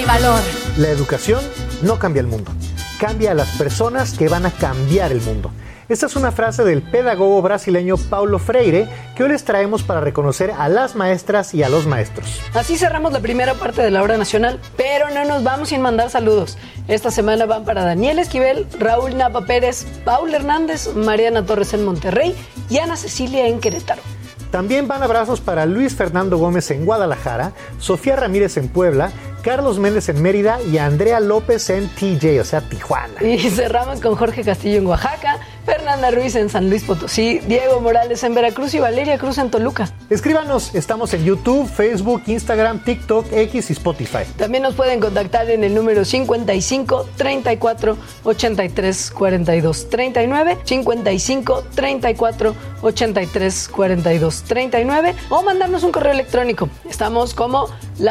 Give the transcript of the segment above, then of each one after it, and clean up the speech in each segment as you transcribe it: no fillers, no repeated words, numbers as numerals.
valor. La educación no cambia el mundo, cambia a las personas que van a cambiar el mundo. Esta es una frase del pedagogo brasileño Paulo Freire que hoy les traemos para reconocer a las maestras y a los maestros. Así cerramos la primera parte de la hora nacional, pero no nos vamos sin mandar saludos. Esta semana van para Daniel Esquivel, Raúl Napa Pérez, Paul Hernández, Mariana Torres en Monterrey y Ana Cecilia en Querétaro. También van abrazos para Luis Fernando Gómez en Guadalajara, Sofía Ramírez en Puebla, Carlos Méndez en Mérida y Andrea López en TJ, o sea, Tijuana. Y cerramos con Jorge Castillo en Oaxaca, Fernanda Ruiz en San Luis Potosí, Diego Morales en Veracruz y Valeria Cruz en Toluca. Escríbanos, estamos en YouTube, Facebook, Instagram, TikTok, X y Spotify. También nos pueden contactar en el número 55 34 83 42 39, 55 34 83 42 39 o mandarnos un correo electrónico. Estamos como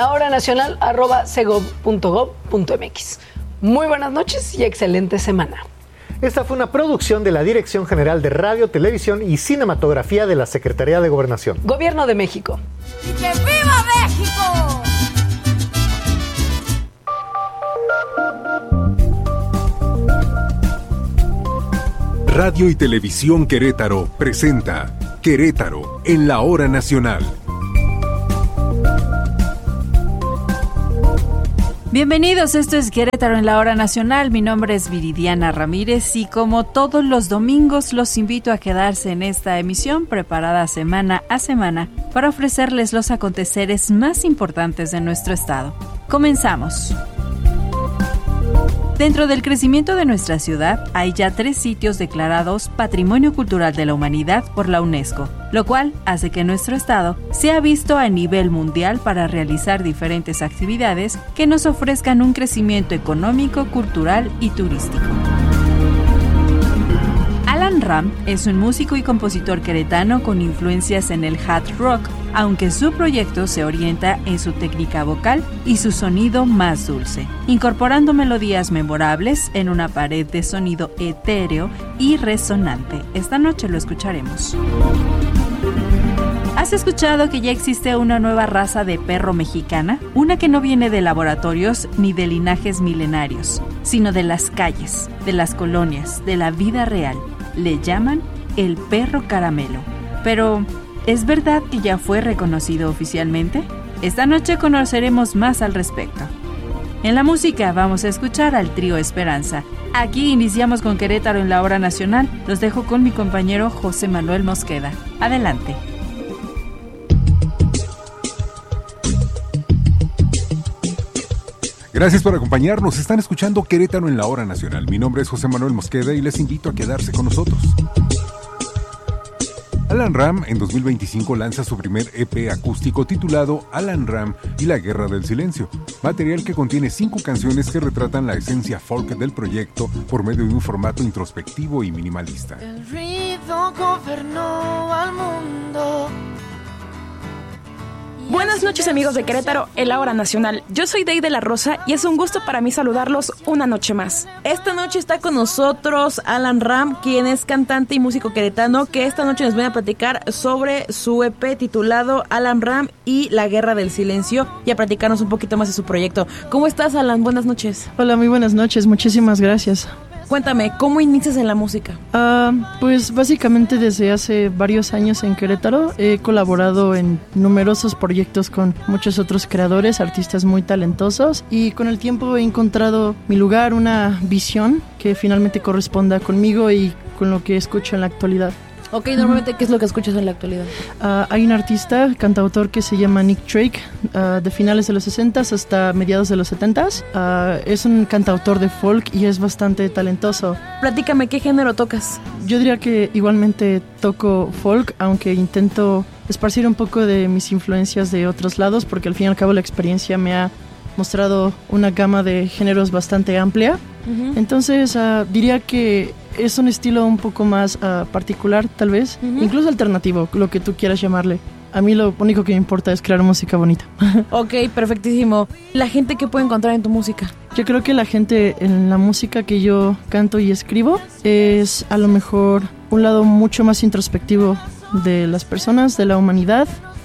lahoranacional@segov.gov.mx. Muy buenas noches y excelente semana. Esta fue una producción de la Dirección General de Radio, Televisión y Cinematografía de la Secretaría de Gobernación. Gobierno de México. ¡Y que viva México! Radio y Televisión Querétaro presenta Querétaro en la Hora Nacional. Bienvenidos, esto es Querétaro en la Hora Nacional. Mi nombre es Viridiana Ramírez y como todos los domingos los invito a quedarse en esta emisión preparada semana a semana para ofrecerles los aconteceres más importantes de nuestro estado. Comenzamos. Dentro del crecimiento de nuestra ciudad hay ya 3 sitios declarados Patrimonio Cultural de la Humanidad por la UNESCO, lo cual hace que nuestro estado sea visto a nivel mundial para realizar diferentes actividades que nos ofrezcan un crecimiento económico, cultural y turístico. Alan Ram es un músico y compositor queretano con influencias en el hard rock, aunque su proyecto se orienta en su técnica vocal y su sonido más dulce, incorporando melodías memorables en una pared de sonido etéreo y resonante. Esta noche lo escucharemos. ¿Has escuchado que ya existe una nueva raza de perro mexicana? Una que no viene de laboratorios ni de linajes milenarios, sino de las calles, de las colonias, de la vida real. Le llaman el perro caramelo. Pero, ¿es verdad que ya fue reconocido oficialmente? Esta noche conoceremos más al respecto. En la música vamos a escuchar al trío Esperanza. Aquí iniciamos con Querétaro en la Hora Nacional. Los dejo con mi compañero José Manuel Mosqueda. Adelante. Gracias por acompañarnos. Están escuchando Querétaro en la Hora Nacional. Mi nombre es José Manuel Mosqueda y les invito a quedarse con nosotros. Alan Ram en 2025 lanza su primer EP acústico titulado Alan Ram y la Guerra del Silencio, material que contiene 5 canciones que retratan la esencia folk del proyecto por medio de un formato introspectivo y minimalista. El ruido gobernó al mundo. Buenas noches, amigos de Querétaro, en la Hora Nacional. Yo soy Dey de la Rosa y es un gusto para mí saludarlos una noche más. Esta noche está con nosotros Alan Ram, quien es cantante y músico queretano, que esta noche nos viene a platicar sobre su EP titulado Alan Ram y la Guerra del Silencio y a platicarnos un poquito más de su proyecto. ¿Cómo estás, Alan? Buenas noches. Hola, muy buenas noches, muchísimas gracias. Cuéntame, ¿cómo inicias en la música? Pues básicamente desde hace varios años en Querétaro he colaborado en numerosos proyectos con muchos otros creadores, artistas muy talentosos, y con el tiempo he encontrado mi lugar, una visión que finalmente corresponda conmigo y con lo que escucho en la actualidad. Ok, normalmente, ¿qué es lo que escuchas en la actualidad? Hay un artista, cantautor que se llama Nick Drake, de finales de los 60s hasta mediados de los 70s. Es un cantautor de folk y es bastante talentoso. Platícame, ¿qué género tocas? Yo diría que igualmente toco folk, aunque intento esparcir un poco de mis influencias de otros lados, porque al fin y al cabo la experiencia me ha mostrado una gama de géneros bastante amplia. Entonces diría que es un estilo un poco más particular, tal vez, incluso alternativo, lo que tú quieras llamarle. A mí lo único que me importa es crear música bonita. Ok, perfectísimo. ¿La gente qué puede encontrar en tu música? Yo creo que la gente en la música que yo canto y escribo es a lo mejor un lado mucho más introspectivo de las personas, de la humanidad,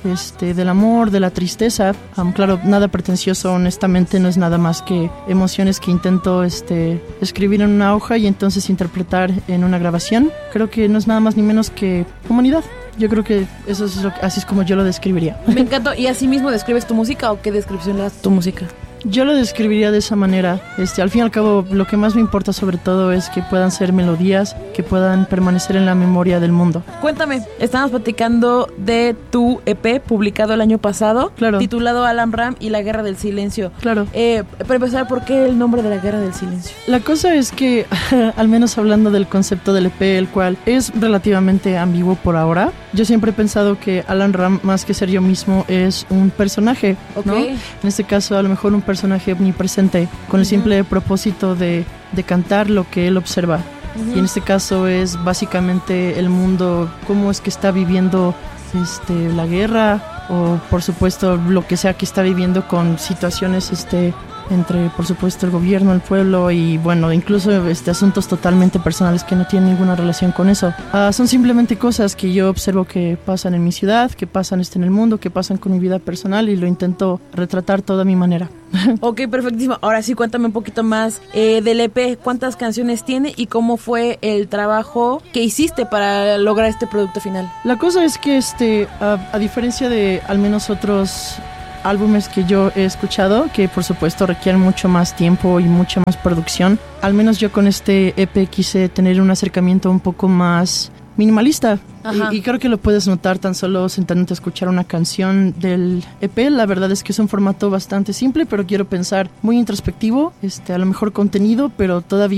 del amor, de la tristeza. Claro, nada pretencioso, honestamente, no es nada más que emociones que intento escribir en una hoja y entonces interpretar en una grabación. Creo que no es nada más ni menos que humanidad. Yo creo que eso es así es como yo lo describiría. Me encantó. ¿Y así mismo describes tu música o qué descripción le das a tu música? Yo lo describiría de esa manera. Al fin y al cabo, lo que más me importa sobre todo es que puedan ser melodías que puedan permanecer en la memoria del mundo. Cuéntame, estábamos platicando de tu EP publicado el año pasado, claro, titulado Alan Ram y la Guerra del Silencio. Claro. Para empezar, ¿por qué el nombre de la Guerra del Silencio? La cosa es que, al menos hablando del concepto del EP, el cual es relativamente ambiguo por ahora, yo siempre he pensado que Alan Ram, más que ser yo mismo, es un personaje, ¿no? En este caso, a lo mejor un personaje omnipresente, con el simple propósito de cantar lo que él observa. Y en este caso es básicamente el mundo, cómo es que está viviendo la guerra, o por supuesto lo que sea que está viviendo con situaciones entre por supuesto el gobierno, el pueblo y bueno, incluso asuntos totalmente personales que no tienen ninguna relación con eso. Son simplemente cosas que yo observo que pasan en mi ciudad, que pasan en el mundo, que pasan con mi vida personal y lo intento retratar todo a mi manera. Ok, perfectísimo. Ahora sí, cuéntame un poquito más del EP. ¿Cuántas canciones tiene y cómo fue el trabajo que hiciste para lograr este producto final? La cosa es que a diferencia de al menos otros álbumes que yo he escuchado, que por supuesto requieren mucho más tiempo y mucha más producción, al menos yo con este EP quise tener un acercamiento un poco más minimalista. Y creo que lo puedes notar tan solo sentándote a escuchar una canción del EP. La verdad es que es un formato bastante simple, pero quiero pensar muy introspectivo, a lo mejor contenido, pero todavía